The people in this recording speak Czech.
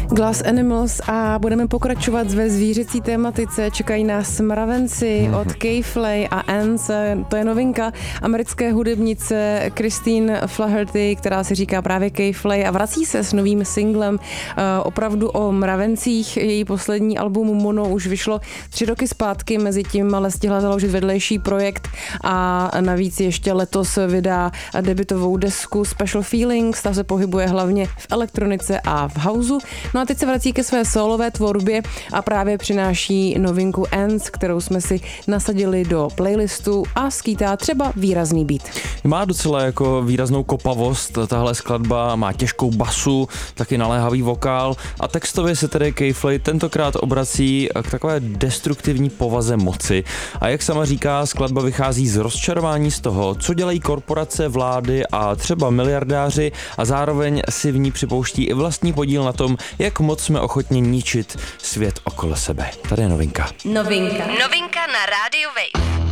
Glass Animals a budeme pokračovat ve zvířecí tématice. Čekají nás mravenci od K-Flay a Ants. To je novinka americké hudebnice Christine Flaherty, která si říká právě K-Flay a vrací se s novým singlem opravdu o mravencích. Její poslední album Mono už vyšlo 3 roky zpátky, mezi tím ale stihla založit vedlejší projekt a navíc ještě letos vydá debutovou desku Special Feelings. Ta se pohybuje hlavně v elektronice a v houseu. No a teď se vrací ke své solové tvorbě a právě přináší novinku Ants, kterou jsme si nasadili do playlistu a skýtá třeba výrazný beat. Má docela jako výraznou kopavost, tahle skladba má těžkou basu, taky naléhavý vokál a textově se tedy K-Flay tentokrát obrací k takové destruktivní povaze moci. A jak sama říká, skladba vychází z rozčarování z toho, co dělají korporace, vlády a třeba miliardáři a zároveň si v ní připouští i vlastní podíl na tom, jak moc jsme ochotni ničit svět okolo sebe. Tady je novinka. Novinka na rádiu Wave.